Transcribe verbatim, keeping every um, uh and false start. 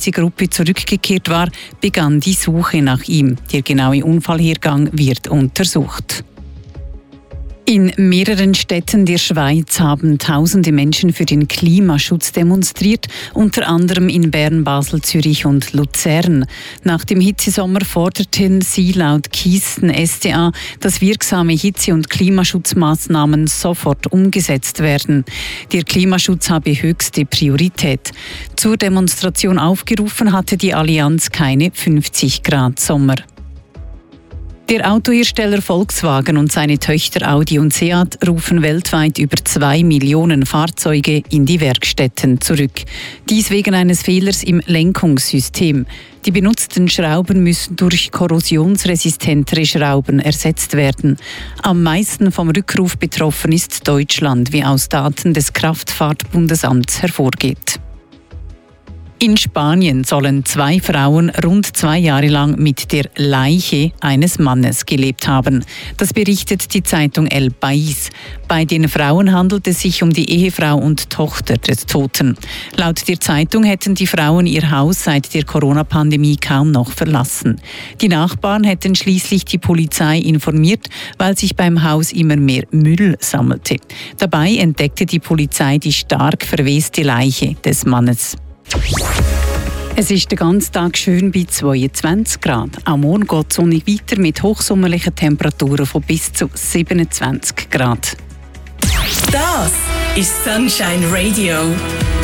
die Gruppe zurückgekehrt war, begann die Suche nach ihm. Der genaue Unfallhergang wird untersucht. In mehreren Städten der Schweiz haben tausende Menschen für den Klimaschutz demonstriert, unter anderem in Bern, Basel, Zürich und Luzern. Nach dem Hitzesommer forderten sie laut Kisten S D A, dass wirksame Hitze- und Klimaschutzmaßnahmen sofort umgesetzt werden. Der Klimaschutz habe höchste Priorität. Zur Demonstration aufgerufen hatte die Allianz keine fünfzig Grad Sommer. Der Autohersteller Volkswagen und seine Töchter Audi und Seat rufen weltweit über zwei Millionen Fahrzeuge in die Werkstätten zurück. Dies wegen eines Fehlers im Lenkungssystem. Die benutzten Schrauben müssen durch korrosionsresistentere Schrauben ersetzt werden. Am meisten vom Rückruf betroffen ist Deutschland, wie aus Daten des Kraftfahrtbundesamts hervorgeht. In Spanien sollen zwei Frauen rund zwei Jahre lang mit der Leiche eines Mannes gelebt haben. Das berichtet die Zeitung El País. Bei den Frauen handelt es sich um die Ehefrau und Tochter des Toten. Laut der Zeitung hätten die Frauen ihr Haus seit der Corona-Pandemie kaum noch verlassen. Die Nachbarn hätten schließlich die Polizei informiert, weil sich beim Haus immer mehr Müll sammelte. Dabei entdeckte die Polizei die stark verweste Leiche des Mannes. Es ist den ganzen Tag schön bei zweiundzwanzig Grad. Am Morgen geht die Sonne weiter mit hochsommerlichen Temperaturen von bis zu siebenundzwanzig Grad. Das ist Sunshine Radio.